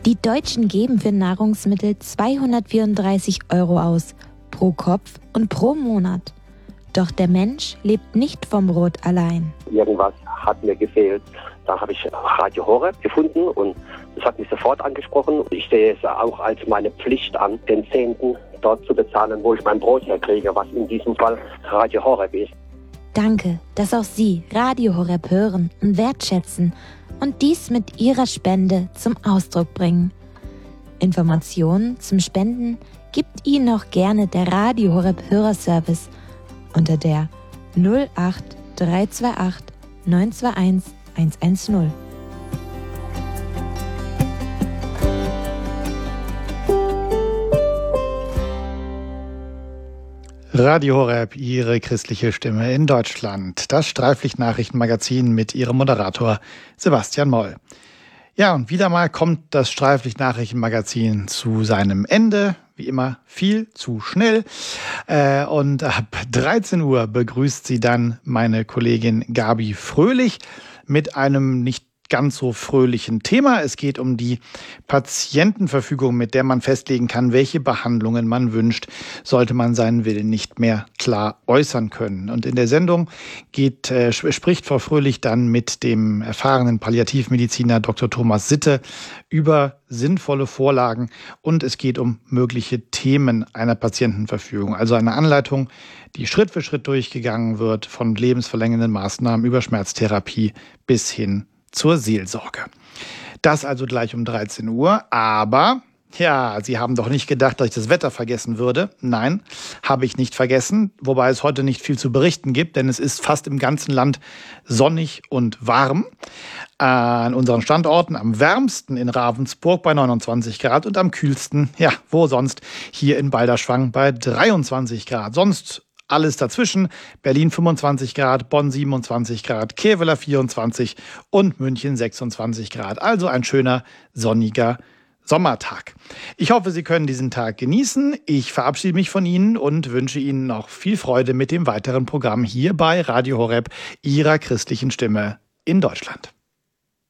Die Deutschen geben für Nahrungsmittel 234 € aus, pro Kopf und pro Monat. Doch der Mensch lebt nicht vom Brot allein. Irgendwas hat mir gefehlt. Da habe ich Radio Horeb gefunden und das hat mich sofort angesprochen. Ich sehe es auch als meine Pflicht an, den Zehnten dort zu bezahlen, wo ich mein Brot herkriege, was in diesem Fall Radio Horeb ist. Danke, dass auch Sie Radio Horeb hören und wertschätzen und dies mit Ihrer Spende zum Ausdruck bringen. Informationen zum Spenden gibt Ihnen auch gerne der Radio Horeb Hörerservice unter der 08 328 921 110. Radio Horeb, Ihre christliche Stimme in Deutschland. Das Streiflicht-Nachrichtenmagazin mit Ihrem Moderator Sebastian Moll. Ja, und wieder mal kommt das Streiflicht-Nachrichtenmagazin zu seinem Ende. Wie immer viel zu schnell. Und ab 13 Uhr begrüßt Sie dann meine Kollegin Gabi Fröhlich mit einem nicht ganz so fröhlichen Thema. Es geht um die Patientenverfügung, mit der man festlegen kann, welche Behandlungen man wünscht, sollte man seinen Willen nicht mehr klar äußern können. Und in der Sendung spricht Frau Fröhlich dann mit dem erfahrenen Palliativmediziner Dr. Thomas Sitte über sinnvolle Vorlagen und es geht um mögliche Themen einer Patientenverfügung. Also eine Anleitung, die Schritt für Schritt durchgegangen wird, von lebensverlängernden Maßnahmen über Schmerztherapie bis hin zur Seelsorge. Das also gleich um 13 Uhr, aber ja, Sie haben doch nicht gedacht, dass ich das Wetter vergessen würde. Nein, habe ich nicht vergessen, wobei es heute nicht viel zu berichten gibt, denn es ist fast im ganzen Land sonnig und warm. An unseren Standorten am wärmsten in Ravensburg bei 29 Grad und am kühlsten, ja, wo sonst, hier in Balderschwang bei 23 Grad. Sonst alles dazwischen, Berlin 25 Grad, Bonn 27 Grad, Kevela 24 und München 26 Grad. Also ein schöner, sonniger Sommertag. Ich hoffe, Sie können diesen Tag genießen. Ich verabschiede mich von Ihnen und wünsche Ihnen noch viel Freude mit dem weiteren Programm hier bei Radio Horeb, Ihrer christlichen Stimme in Deutschland.